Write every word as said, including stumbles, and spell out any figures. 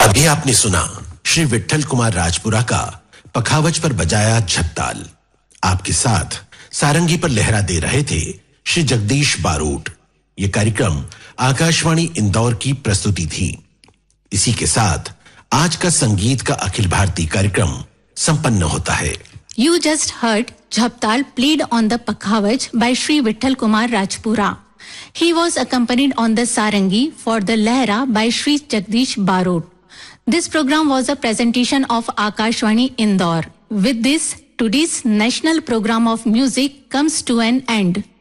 अभी आपने सुना श्री विट्ठल कुमार राजपुरा का पखावज पर बजाया झपताल। आपके साथ सारंगी पर लहरा दे रहे थे श्री जगदीश बारोट। ये कार्यक्रम आकाशवाणी इंदौर की प्रस्तुति थी। इसी के साथ आज का संगीत का अखिल भारतीय कार्यक्रम संपन्न होता है। You just heard Jhaptal played on the Pakhavaj by Shri Vitthal Kumar Rajpura. He was accompanied on the Sarangi for the Lehra by Shri Jagdish Barot. This program was a presentation of Akashvani Indore. With this, today's national program of music comes to an end.